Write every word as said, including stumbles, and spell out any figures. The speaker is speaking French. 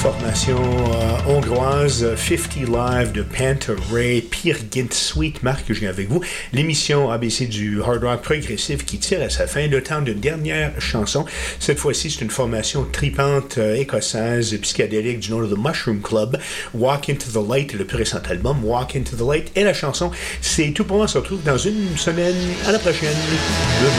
Formation euh, hongroise cinquante Live de Panther Ray, Peer Gint Sweet, Marc que je viens avec vous. L'émission A B C du hard rock progressif qui tire à sa fin. Le temps d'une dernière chanson. Cette fois-ci, c'est une formation tripante euh, écossaise, psychédélique du nom de The Mushroom Club. Walk Into the Light, le plus récent album, Walk Into the Light. Et la chanson, c'est tout pour moi. On se retrouve dans une semaine. À la prochaine. Goodbye.